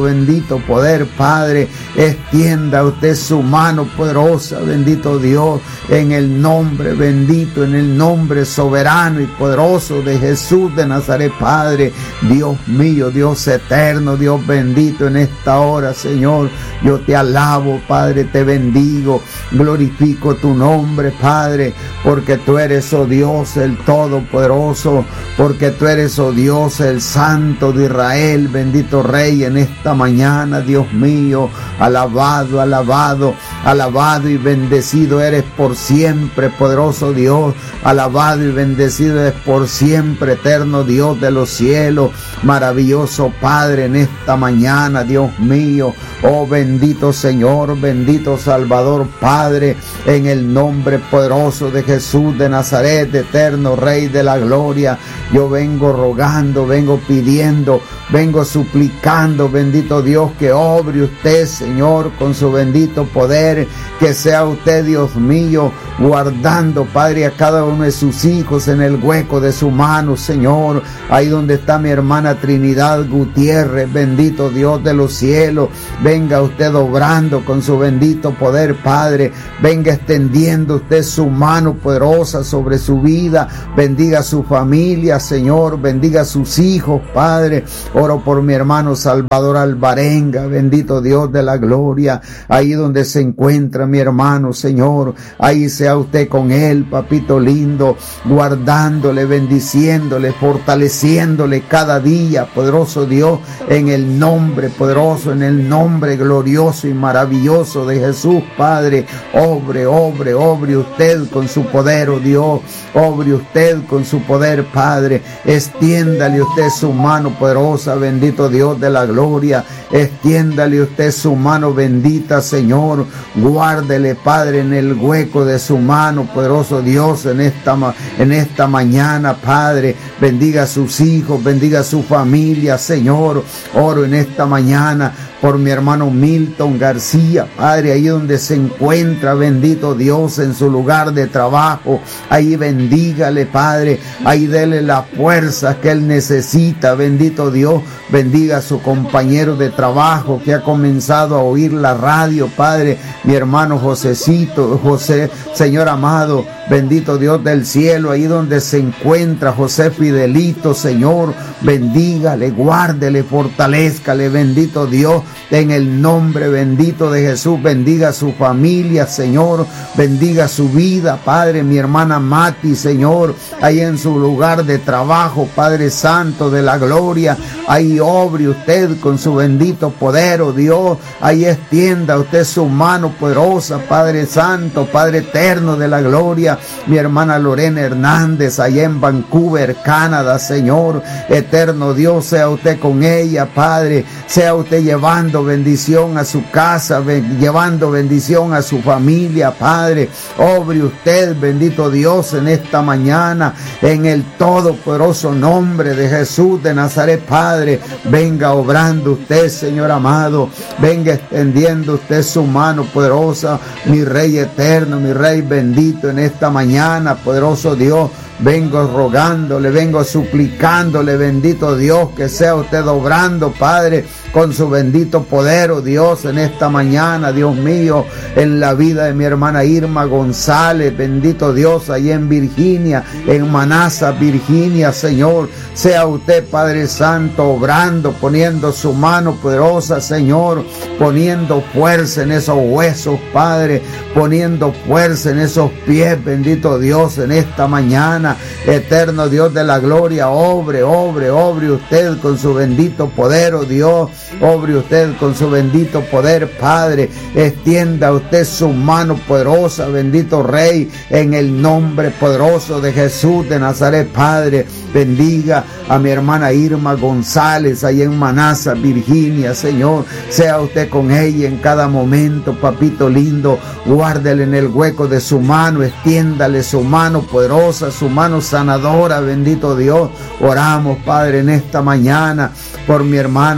bendito poder, Padre. Extienda usted su mano poderosa, bendito Dios, en el nombre bendito, en el nombre soberano y poderoso de Jesús de Nazaret, Padre. Dios mío, Dios eterno, Dios bendito, en esta hora, Señor, yo te alabo, Padre, te bendigo, glorifico tu nombre, Padre, porque tú eres, oh Dios, el Todopoderoso, porque tú eres, oh Dios, el Santo de Israel, bendito Rey, en esta mañana, Dios mío, alabado, alabado, alabado y bendecido eres por siempre, poderoso Dios, alabado y bendecido eres por siempre, eterno Dios de los cielos, maravilloso Padre, en esta mañana, Dios mío, oh bendito Señor, bendito Salvador, Padre, en el nombre poderoso de Jesús de Nazaret, eterno Rey de la gloria, yo vengo rogando, vengo pidiendo, vengo suplicando, bendito Dios, que obre usted, Señor, con su bendito poder, que sea usted, Dios mío, guardando, Padre, a cada uno de sus hijos en el hueco de su mano, Señor, ahí donde está mi hermana Trinidad Gutiérrez, bendito Dios de los cielos, venga usted obrando con su bendito poder, Padre, venga extendiendo usted su mano poderosa sobre su vida, bendiga a su familia, Señor, bendiga a sus hijos, Padre. Oro por mi hermano Salvador Alvarenga, bendito Dios de la gloria, ahí donde se encuentra mi hermano, Señor, ahí sea usted con él, papito lindo, guardándole, bendiciéndole, fortaleciéndole cada día, poderoso Dios, en el nombre poderoso, en el nombre glorioso y maravilloso de Jesús, Padre. Obre, obre, obre usted con su poder, oh Dios, obre usted con su poder, Padre, extiéndale usted su mano poderosa, bendito Dios de la gloria, extiéndale usted su mano bendita, Señor, guárdele, Padre, en el hueco de su mano, poderoso Dios, en esta, en esta mañana, Padre, bendiga a sus hijos, bendiga a su familia, Señor, oro en esta mañana por mi hermano Milton García, Padre, ahí donde se encuentra, bendito Dios, en su lugar de trabajo, ahí bendígale, Padre, ahí dele las fuerzas que él necesita, bendito Dios, bendiga a su compañero de trabajo que ha comenzado a oír la radio, Padre, mi hermano Josecito, José, Señor amado, bendito Dios del cielo, ahí donde se encuentra José Fidelito, Señor, bendígale, guárdele, fortalezcale, bendito Dios, en el nombre bendito de Jesús, bendiga a su familia, Señor, bendiga su vida, Padre, mi hermana Mati, Señor, ahí en su lugar de trabajo, Padre Santo de la gloria, ahí obre usted con su bendito poder, oh Dios, ahí extienda usted su mano poderosa, Padre Santo, Padre eterno de la gloria, mi hermana Lorena Hernández, allá en Vancouver, Canadá, Señor, eterno Dios, sea usted con ella, Padre, sea usted llevando bendición a su casa, ben, llevando bendición a su familia, Padre, obre usted, bendito Dios, en esta mañana, en el todopoderoso nombre de Jesús de Nazaret, Padre, venga obrando usted, Señor amado, venga extendiendo usted su mano poderosa, mi Rey eterno, mi Rey bendito, en esta mañana, poderoso Dios, vengo rogándole, vengo suplicándole, bendito Dios, que sea usted obrando, Padre, con su bendito poder, oh Dios, en esta mañana, Dios mío, en la vida de mi hermana Irma González, bendito Dios, allá en Virginia, en Manassas, Virginia, Señor, sea usted, Padre Santo, obrando, poniendo su mano poderosa, Señor, poniendo fuerza en esos huesos, Padre, poniendo fuerza en esos pies, bendito Dios, en esta mañana, eterno Dios de la gloria, obre, obre, obre usted con su bendito poder, oh Dios, obre usted con su bendito poder, Padre, extienda usted su mano poderosa, bendito Rey, en el nombre poderoso de Jesús de Nazaret, Padre, bendiga a mi hermana Irma González, allá en Manassas, Virginia, Señor, sea usted con ella en cada momento, papito lindo, guárdele en el hueco de su mano, extiéndale su mano poderosa, su mano sanadora, bendito Dios, oramos, Padre, en esta mañana, por mi hermana, Señor,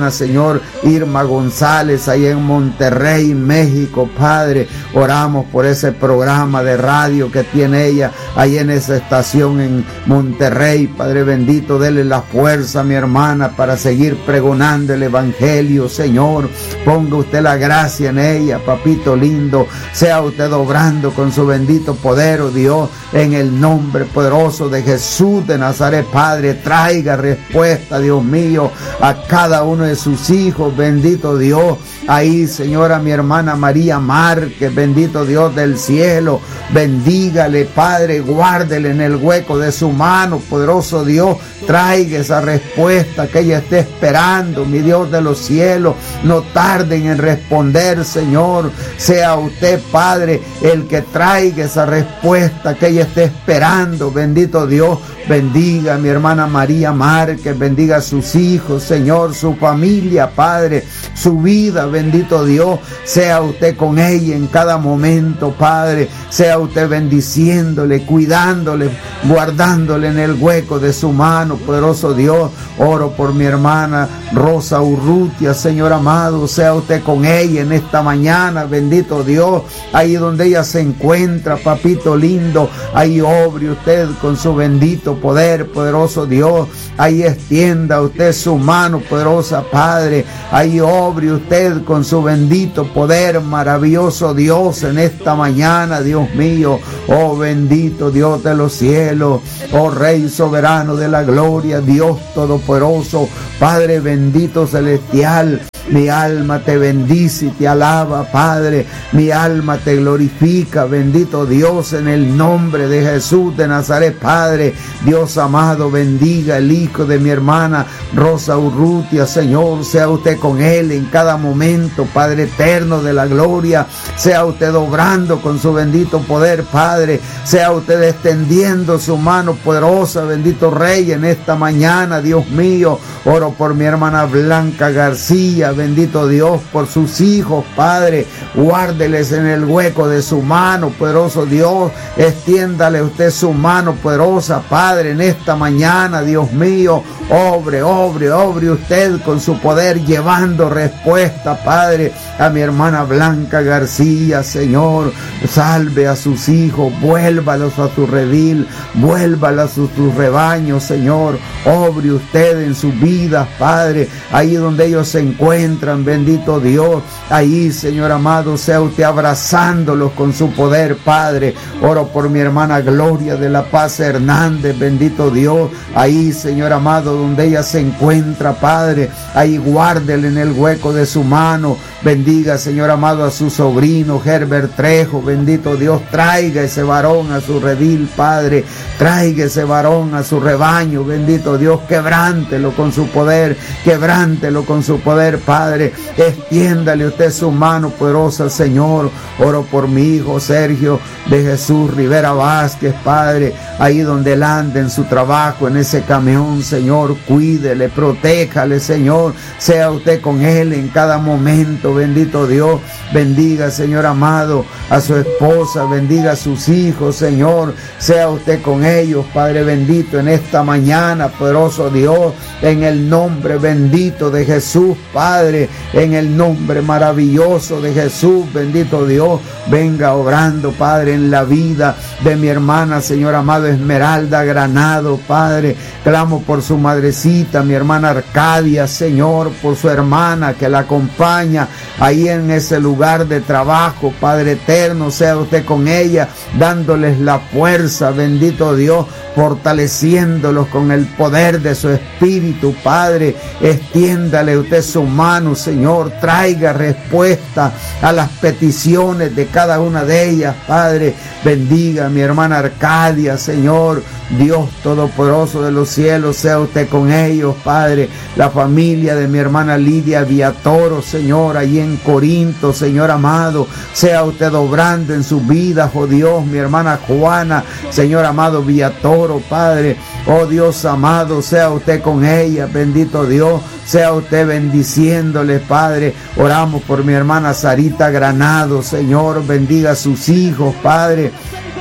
Señor, Irma González, ahí en Monterrey, México, Padre. Oramos por ese programa de radio que tiene ella ahí en esa estación en Monterrey, Padre bendito. Dele la fuerza, mi hermana, para seguir pregonando el Evangelio, Señor. Ponga usted la gracia en ella, papito lindo. Sea usted obrando con su bendito poder, oh Dios, en el nombre poderoso de Jesús de Nazaret, Padre. Traiga respuesta, Dios mío, a cada uno de sus hijos, bendito Dios. Ahí, Señora, mi hermana María Márquez, bendito Dios del cielo, bendígale, Padre, guárdele en el hueco de su mano, poderoso Dios. Traiga esa respuesta que ella esté esperando, mi Dios de los cielos. No tarden en responder, Señor. Sea usted, Padre, el que traiga esa respuesta que ella esté esperando, bendito Dios. Bendiga a mi hermana María Márquez, bendiga a sus hijos, Señor, su familia, Padre, su vida, bendito Dios. Sea usted con ella en cada momento, Padre. Sea usted bendiciéndole, cuidándole, guardándole en el hueco de su mano, poderoso Dios. Oro por mi hermana Rosa Urrutia, Señor amado. Sea usted con ella en esta mañana, bendito Dios. Ahí donde ella se encuentra, papito lindo, ahí obre usted con su bendito poder, poderoso Dios. Ahí extienda usted su mano poderosa, Padre. Ahí obre usted con su bendito poder, maravilloso Dios, en esta mañana, Dios mío. Oh bendito Dios de los cielos, oh Rey soberano de la gloria, Dios todopoderoso, Padre bendito celestial. Mi alma te bendice y te alaba, Padre. Mi alma te glorifica, bendito Dios, en el nombre de Jesús de Nazaret, Padre. Dios amado, bendiga el hijo de mi hermana Rosa Urrutia, Señor. Sea usted con él en cada momento, Padre eterno de la gloria. Sea usted obrando con su bendito poder, Padre. Sea usted extendiendo su mano poderosa, bendito Rey, en esta mañana, Dios mío. Oro por mi hermana Blanca García, bendito Dios, por sus hijos, Padre. Guárdeles en el hueco de su mano, poderoso Dios. Extiéndale usted su mano poderosa, Padre, en esta mañana, Dios mío. Obre, obre, obre usted con su poder, llevando respuesta, Padre, a mi hermana Blanca García, Señor. Salve a sus hijos, vuélvalos a su redil, vuélvalos a sus su rebaños, Señor. Obre usted en sus vidas, Padre, ahí donde ellos se encuentran, bendito Dios. Ahí, Señor amado, sea usted abrazándolos con su poder, Padre. Oro por mi hermana Gloria de la Paz Hernández, bendito Dios. Ahí, Señor amado, donde ella se encuentra, Padre, ahí guárdele en el hueco de su mano. Bendiga, Señor amado, a su sobrino Herbert Trejo, bendito Dios. Traiga ese varón a su redil, Padre. Traiga ese varón a su rebaño, bendito Dios. Quebrántelo con su poder, quebrántelo con su poder, Padre. Extiéndale usted su mano poderosa, Señor. Oro por mi hijo Sergio de Jesús Rivera Vázquez, Padre, ahí donde él anda en su trabajo, en ese camión, Señor. Cuídele, protéjale, Señor. Sea usted con él en cada momento, bendito Dios. Bendiga, Señor amado, a su esposa, bendiga a sus hijos, Señor. Sea usted con ellos, Padre bendito, en esta mañana, poderoso Dios, en el nombre bendito de Jesús, Padre, en el nombre maravilloso de Jesús, bendito Dios. Venga obrando, Padre, en la vida de mi hermana, Señor amado, Esmeralda Granado, Padre. Clamo por su madrecita, mi hermana Arcadia, Señor, por su hermana que la acompaña ahí en ese lugar de trabajo, Padre eterno. Sea usted con ella, dándoles la fuerza, bendito Dios, fortaleciéndolos con el poder de su espíritu, Padre. Extiéndale usted su mano, Señor. Traiga respuesta a las peticiones de cada una de ellas, Padre. Bendiga a mi hermana Arcadia, Señor. Dios todopoderoso de los cielos, sea usted con ellos, Padre. La familia de mi hermana Lidia Villatoro, Señor, allí en Corinto, Señor amado. Sea usted obrando en sus vidas, oh Dios. Mi hermana Juana, Señor amado, Villatoro, Padre. Oh Dios amado, sea usted con ella, bendito Dios. Sea usted bendiciéndole, Padre. Oramos por mi hermana Sarita Granado, Señor. Bendiga a sus hijos, Padre.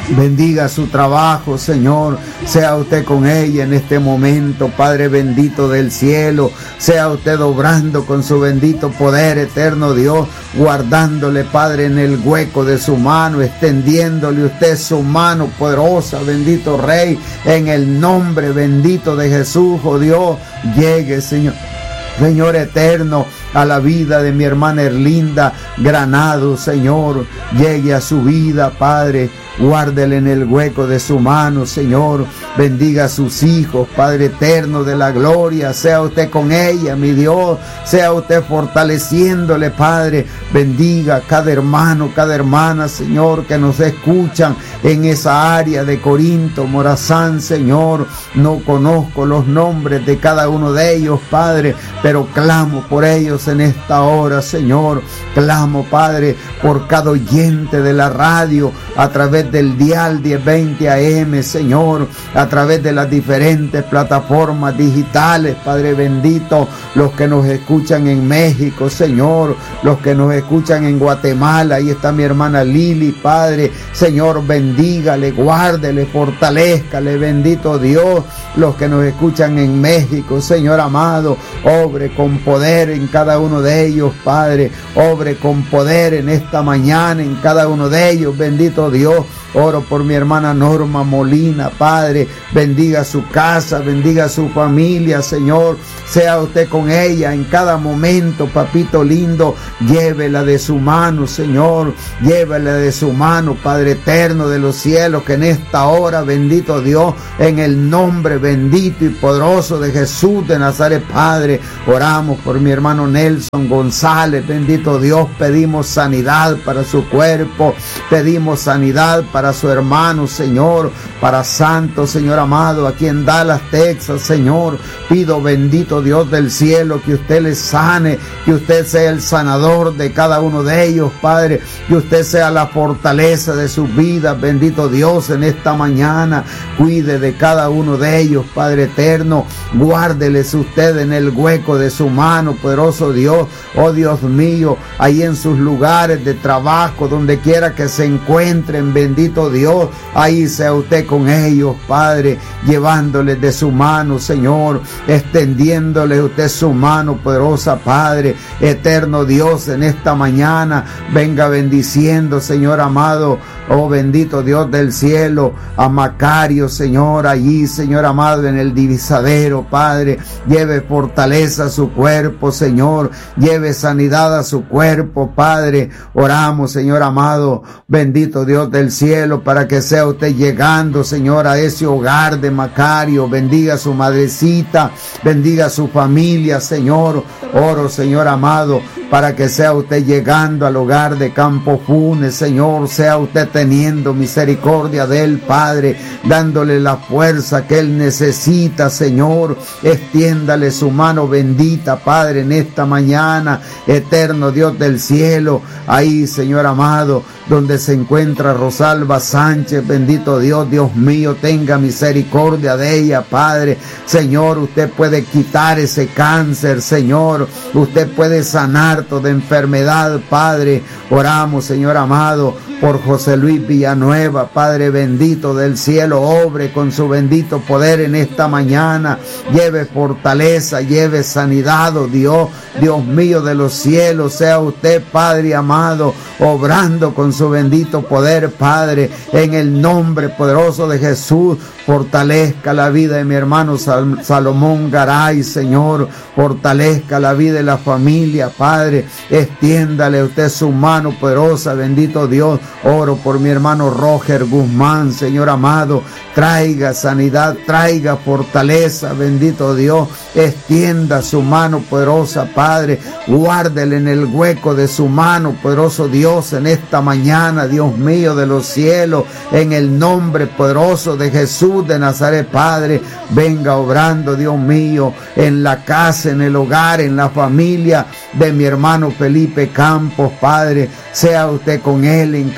Bendiga su trabajo, Señor. Sea usted con ella en este momento, Padre bendito del cielo. Sea usted obrando con su bendito poder, eterno Dios, guardándole, Padre, en el hueco de su mano, extendiéndole usted su mano poderosa, bendito Rey, en el nombre bendito de Jesús, oh Dios. Llegue, Señor. Señor eterno, a la vida de mi hermana Erlinda Granado, Señor. Llegue a su vida, Padre. Guárdele en el hueco de su mano, Señor. Bendiga a sus hijos, Padre eterno de la gloria. Sea usted con ella, mi Dios. Sea usted fortaleciéndole, Padre. Bendiga a cada hermano, cada hermana, Señor, que nos escuchan en esa área de Corinto, Morazán, Señor. No conozco los nombres de cada uno de ellos, Padre, pero clamo por ellos en esta hora, Señor. Clamo, Padre, por cada oyente de la radio a través del dial diez veinte A M, Señor, a través de las diferentes plataformas digitales, Padre bendito, los que nos escuchan en México, Señor, los que nos escuchan en Guatemala. Ahí está mi hermana Lili, Padre, Señor, bendígale, guárdele, fortalezcale, bendito Dios, los que nos escuchan en México, Señor amado, obre con poder en cada uno de ellos, Padre, obre con poder en esta mañana en cada uno de ellos, bendito Dios. Oro por mi hermana Norma Molina, Padre, bendiga su casa, bendiga su familia, Señor. Sea usted con ella en cada momento, papito lindo. Llévela de su mano, Señor. Llévela de su mano, Padre eterno de los cielos, que en esta hora, bendito Dios, en el nombre bendito y poderoso de Jesús de Nazaret, Padre, oramos por mi hermano Nelson González, bendito Dios. Pedimos sanidad para su cuerpo, pedimos sanidad para para su hermano, Señor, para Santo, Señor amado, aquí en Dallas, Texas, Señor. Pido, bendito Dios del cielo, que usted les sane, que usted sea el sanador de cada uno de ellos, Padre, que usted sea la fortaleza de sus vidas, bendito Dios, en esta mañana. Cuide de cada uno de ellos, Padre eterno. Guárdeles usted en el hueco de su mano, poderoso Dios. Oh Dios mío, ahí en sus lugares de trabajo, donde quiera que se encuentren, bendito Dios, ahí sea usted con ellos, Padre, llevándoles de su mano, Señor, extendiéndole usted su mano poderosa, Padre, eterno Dios, en esta mañana. Venga bendiciendo, Señor amado, oh bendito Dios del cielo, a Macario, Señor, allí, Señor amado, en el divisadero, Padre. Lleve fortaleza a su cuerpo, Señor, lleve sanidad a su cuerpo, Padre. Oramos, Señor amado, bendito Dios del cielo, para que sea usted llegando, Señor, a ese hogar de Macario. Bendiga a su madrecita, bendiga a su familia, Señor. Oro, Señor amado, para que sea usted llegando al hogar de Campo Funes, Señor. Sea usted teniendo misericordia de él, Padre, dándole la fuerza que él necesita, Señor. Extiéndale su mano bendita, Padre, en esta mañana, eterno Dios del cielo. Ahí, Señor amado, donde se encuentra Rosalba Sánchez, bendito Dios, Dios mío, tenga misericordia de ella, Padre. Señor, usted puede quitar ese cáncer, Señor. Usted puede sanar toda enfermedad, Padre. Oramos, Señor amado, por José Luis Villanueva, Padre bendito del cielo. Obre con su bendito poder en esta mañana. Lleve fortaleza, lleve sanidad, oh Dios, Dios mío de los cielos. Sea usted, Padre amado, obrando con su bendito poder, Padre, en el nombre poderoso de Jesús. Fortalezca la vida de mi hermano Sal- Salomón Garay, Señor. Fortalezca la vida de la familia, Padre. Extiéndale usted su mano poderosa, bendito Dios. Oro por mi hermano Roger Guzmán, Señor amado. Traiga sanidad, traiga fortaleza, bendito Dios. Extienda su mano poderosa, Padre. Guárdele en el hueco de su mano, poderoso Dios, en esta mañana, Dios mío de los cielos, en el nombre poderoso de Jesús de Nazaret, Padre. Venga obrando, Dios mío, en la casa, en el hogar, en la familia de mi hermano Felipe Campos, Padre. Sea usted con él en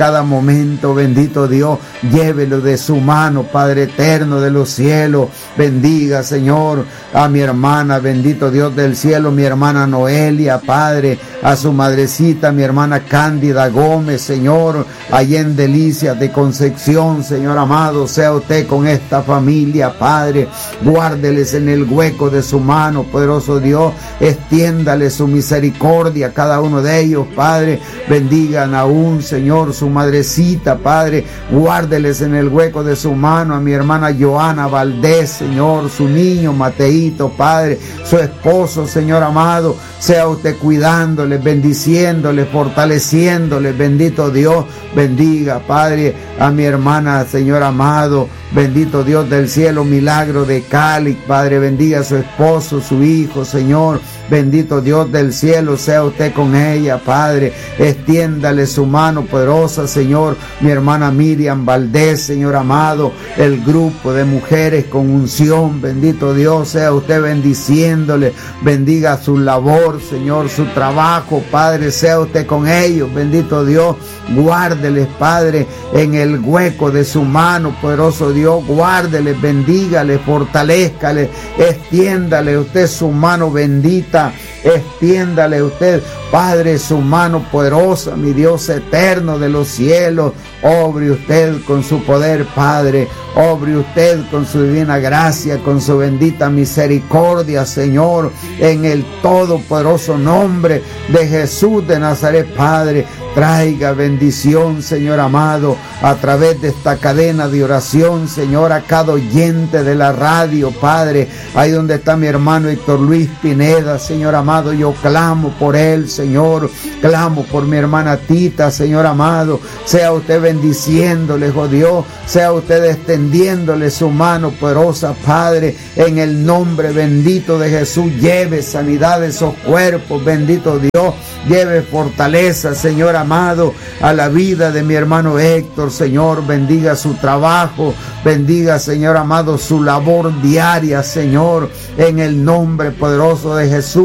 cada momento, bendito Dios, llévelo de su mano, Padre eterno de los cielos. Bendiga, Señor, a mi hermana, bendito Dios del cielo, mi hermana Noelia, Padre, a su madrecita, mi hermana Cándida Gómez, Señor, allá en Delicias de Concepción, Señor amado, sea usted con esta familia, Padre, guárdeles en el hueco de su mano, poderoso Dios, extiéndale su misericordia a cada uno de ellos, Padre, bendigan aún, Señor, su madrecita, Padre, guárdeles en el hueco de su mano a mi hermana Joana Valdés, Señor, su niño Mateito, Padre, su esposo, Señor amado, sea usted cuidándole, bendiciéndole, fortaleciéndole, bendito Dios, bendiga, Padre, a mi hermana, Señor amado, bendito Dios del cielo, Milagro de Cali, Padre, bendiga a su esposo, su hijo, Señor, bendito Dios del cielo, sea usted con ella, Padre, extiéndale su mano poderosa, Señor, mi hermana Miriam Valdés, Señor amado, el grupo de mujeres con unción, bendito Dios, sea usted bendiciéndole, bendiga su labor, Señor, su trabajo, Padre, sea usted con ellos, bendito Dios, guárdeles, Padre, en el hueco de su mano, poderoso Dios, guárdeles, bendígale, fortalézcale, extiéndale usted su mano bendita, extiéndale usted, Padre, su mano poderosa, mi Dios eterno de los cielos, obre usted con su poder, Padre, obre usted con su divina gracia, con su bendita misericordia, Señor, en el todopoderoso nombre de Jesús de Nazaret, Padre, traiga bendición, Señor amado, a través de esta cadena de oración, Señor, a cada oyente de la radio, Padre, ahí donde está mi hermano Héctor Luis Pineda, Señor amado, yo clamo por él, Señor, clamo por mi hermana Tita, Señor amado, sea usted bendiciéndole, oh Dios, sea usted extendiéndole su mano poderosa, Padre, en el nombre bendito de Jesús, lleve sanidad de esos cuerpos, bendito Dios, lleve fortaleza, Señor amado, a la vida de mi hermano Héctor, Señor, bendiga su trabajo, bendiga, Señor amado, su labor diaria, Señor, en el nombre poderoso de Jesús.